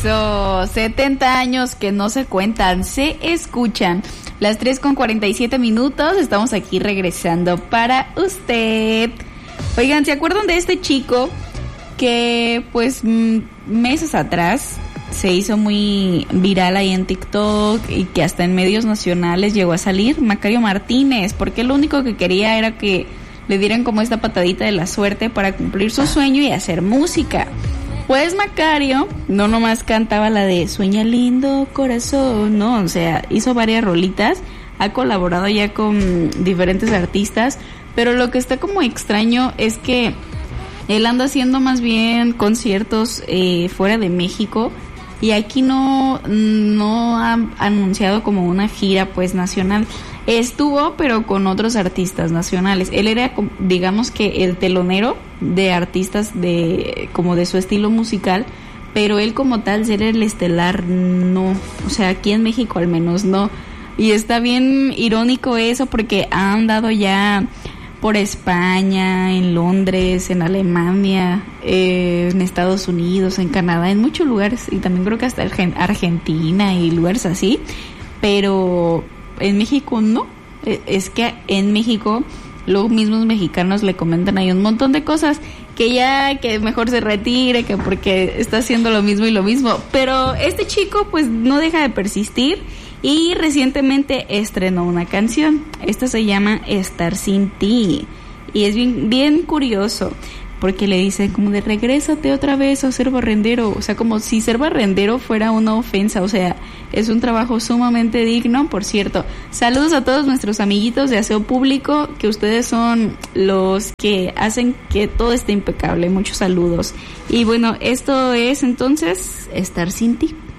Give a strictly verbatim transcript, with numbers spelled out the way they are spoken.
So, setenta años que no se cuentan, se escuchan. Las tres con cuarenta y siete minutos, estamos aquí regresando para usted. Oigan, ¿se acuerdan de este chico que pues m- meses atrás se hizo muy viral ahí en TikTok y que hasta en medios nacionales llegó a salir? Macario Martínez, porque lo único que quería era que le dieran como esta patadita de la suerte para cumplir su sueño y hacer música. Pues Macario no nomás cantaba la de Sueña lindo corazón, no, o sea, hizo varias rolitas, ha colaborado ya con diferentes artistas, pero lo que está como extraño es que él anda haciendo más bien conciertos eh, fuera de México y aquí no, no ha anunciado como una gira pues nacional. Estuvo pero con otros artistas nacionales. Él era, digamos que el telonero de artistas de como de su estilo musical, pero él como tal ser el estelar no, o sea, aquí en México al menos no. Y está bien irónico eso porque ha andado ya por España, en Londres, en Alemania, eh, en Estados Unidos, en Canadá, en muchos lugares, y también creo que hasta Argentina y lugares así, pero en México no. Es que en México los mismos mexicanos le comentan ahí un montón de cosas, que ya, que mejor se retire, que porque está haciendo lo mismo y lo mismo, pero este chico pues no deja de persistir y recientemente estrenó una canción. Esta se llama Estar sin ti y es bien, bien curioso porque le dicen como de regrésate otra vez a ser barrendero, o sea, como si ser barrendero fuera una ofensa, o sea, es un trabajo sumamente digno. Por cierto, saludos a todos nuestros amiguitos de aseo público, que ustedes son los que hacen que todo esté impecable, muchos saludos. Y bueno, esto es entonces Estar sin ti.